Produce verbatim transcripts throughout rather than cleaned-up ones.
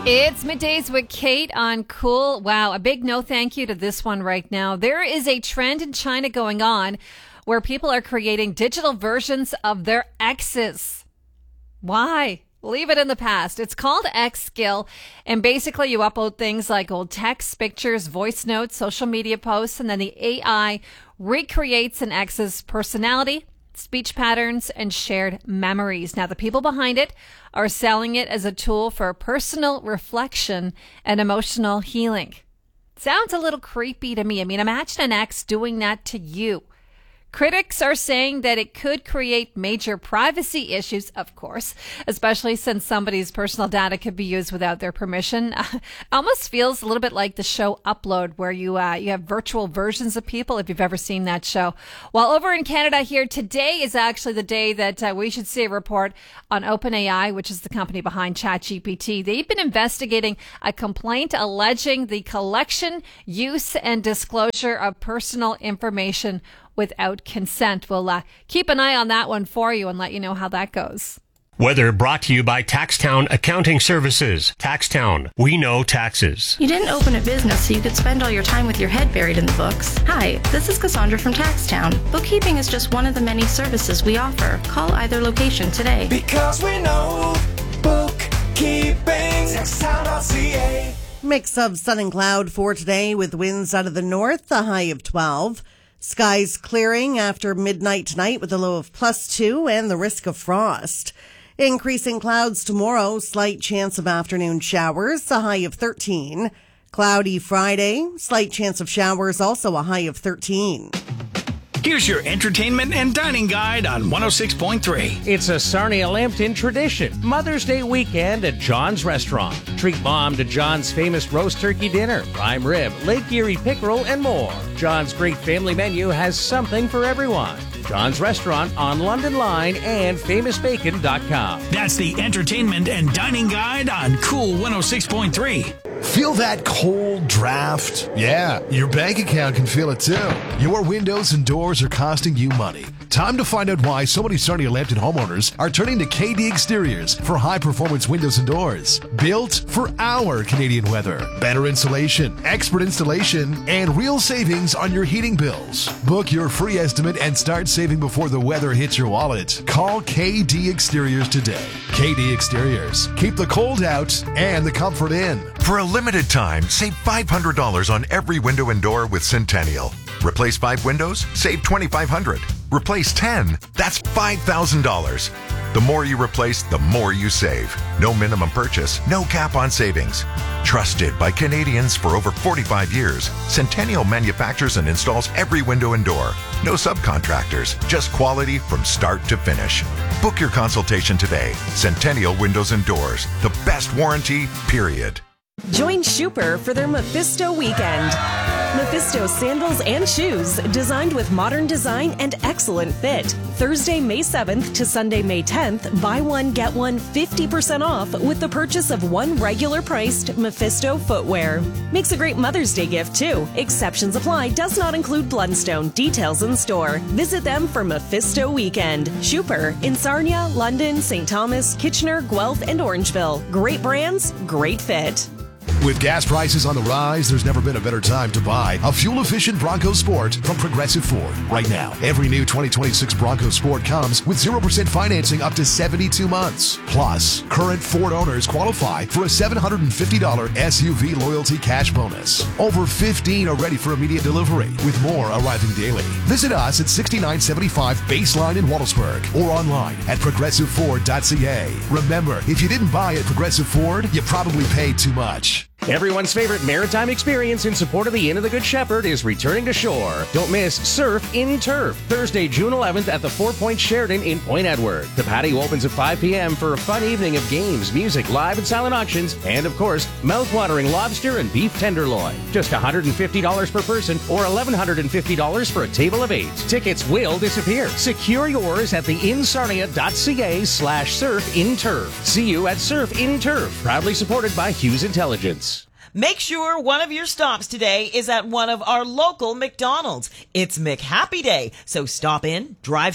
It's Middays with Kate on Cool. Wow, a big no thank you to this one right now. There is a trend in China going on where people are creating digital versions of their exes. Why? Leave it in the past. It's called Xskill, and basically you upload things like old text, pictures, voice notes, social media posts, and then the A I recreates an ex's personality, speech patterns, and shared memories. Now, the people behind it are selling it as a tool for personal reflection and emotional healing. Sounds a little creepy to me. I mean, imagine an ex doing that to you. Critics are saying that it could create major privacy issues, of course, especially since somebody's personal data could be used without their permission. Almost feels a little bit like the show Upload, where you uh, you have virtual versions of people, if you've ever seen that show. While over in Canada here, today is actually the day that uh, we should see a report on OpenAI, which is the company behind ChatGPT. They've been investigating a complaint alleging the collection, use, and disclosure of personal information without consent. We'll uh, keep an eye on that one for you and let you know how that goes. Weather brought to you by Taxtown Accounting Services. Taxtown, we know taxes. You didn't open a business so you could spend all your time with your head buried in the books. Hi, this is Cassandra from Taxtown. Bookkeeping is just one of the many services we offer. Call either location today. Because we know bookkeeping. Taxtown dot c a. Mix of sun and cloud for today with winds out of the north, a high of twelve. Skies clearing after midnight tonight with a low of plus two and the risk of frost. Increasing clouds tomorrow, slight chance of afternoon showers, a high of thirteen. Cloudy Friday, slight chance of showers, also a high of thirteen. Here's your entertainment and dining guide on one oh six point three. It's a Sarnia-Lambton tradition. Mother's Day weekend at John's Restaurant. Treat Mom to John's famous roast turkey dinner, prime rib, Lake Erie pickerel, and more. John's great family menu has something for everyone. John's Restaurant on London Line and famous bacon dot com. That's the entertainment and dining guide on Cool one oh six point three. Feel that cold draft? Yeah, your bank account can feel it too. Your windows and doors are costing you money. Time to find out why so many Sarnia-Lambton homeowners are turning to K D Exteriors for high-performance windows and doors. Built for our Canadian weather. Better insulation, expert installation, and real savings on your heating bills. Book your free estimate and start saving before the weather hits your wallet. Call K D Exteriors today. K D Exteriors. Keep the cold out and the comfort in. For a limited time, save five hundred dollars on every window and door with Centennial. Replace five windows? Save twenty-five hundred dollars. Replace ten? That's five thousand dollars. The more you replace, the more you save. No minimum purchase, no cap on savings. Trusted by Canadians for over forty-five years, Centennial manufactures and installs every window and door. No subcontractors, just quality from start to finish. Book your consultation today. Centennial Windows and Doors. The best warranty, period. Join Schuper for their Mephisto weekend. Mephisto sandals and shoes designed with modern design and excellent fit. Thursday, May seventh to Sunday, May tenth, buy one, get one fifty percent off with the purchase of one regular priced Mephisto footwear. Makes a great Mother's Day gift too. Exceptions apply. Does not include Bloodstone. Details in store. Visit them for Mephisto weekend. Schuper in Sarnia, London, Saint Thomas, Kitchener, Guelph, and Orangeville. Great brands, great fit. With gas prices on the rise, there's never been a better time to buy a fuel-efficient Bronco Sport from Progressive Ford. Right now, every new twenty twenty-six Bronco Sport comes with zero percent financing up to seventy-two months. Plus, current Ford owners qualify for a seven hundred fifty dollars S U V loyalty cash bonus. Over fifteen are ready for immediate delivery, with more arriving daily. Visit us at sixty-nine seventy-five Baseline in Waddlesburg or online at progressive ford dot c a. Remember, if you didn't buy at Progressive Ford, you probably paid too much. Everyone's favorite maritime experience in support of the Inn of the Good Shepherd is returning to shore. Don't miss Surf in Turf, Thursday, June eleventh at the Four Points Sheraton in Point Edward. The patio opens at five p.m. for a fun evening of games, music, live and silent auctions, and of course, mouth-watering lobster and beef tenderloin. Just one hundred fifty dollars per person or one thousand one hundred fifty dollars for a table of eight. Tickets will disappear. Secure yours at the insarnia dot c a slash surf in turf. See you at Surf in Turf, proudly supported by Hughes Intelligence. Make sure one of your stops today is at one of our local McDonald's. It's McHappy Day, so stop in, drive through,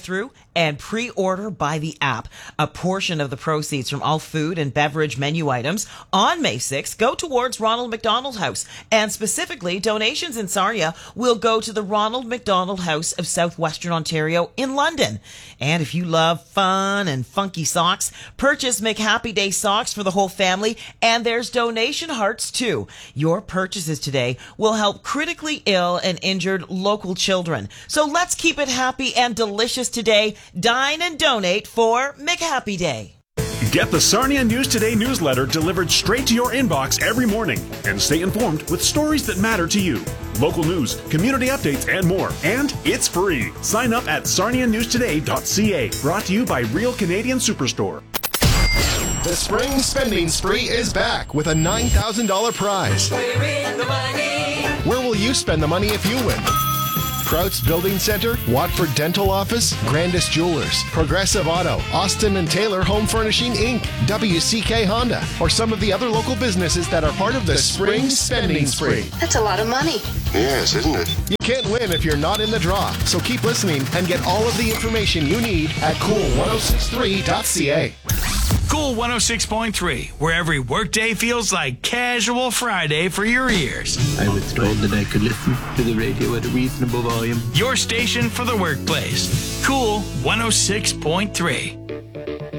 and pre-order by the app. A portion of the proceeds from all food and beverage menu items on May sixth go towards Ronald McDonald House, and specifically donations in Sarnia will go to the Ronald McDonald House of Southwestern Ontario in London. And if you love fun and funky socks, purchase McHappy Day socks for the whole family, and there's donation hearts too. Your purchases today will help critically ill and injured local children. So let's keep it happy and delicious today. Dine and donate for McHappy Day. Get the Sarnia News Today newsletter delivered straight to your inbox every morning and stay informed with stories that matter to you. Local news, community updates, and more. And it's free. Sign up at sarnia news today dot c a. Brought to you by Real Canadian Superstore. The spring spending spree is back with a nine thousand dollars prize. We're in the money. Where will you spend the money if you win? Prouts Building Center, Watford Dental Office, Grandis Jewelers, Progressive Auto, Austin and Taylor Home Furnishing Incorporated, W C K Honda, or some of the other local businesses that are part of the spring spending spree. That's a lot of money. Yes, isn't it? You can't win if you're not in the draw, so keep listening and get all of the information you need at cool ten sixty-three dot c a. Cool one oh six point three, where every workday feels like casual Friday for your ears. I was told that I could listen to the radio at a reasonable volume. Your station for the workplace. Cool one oh six point three.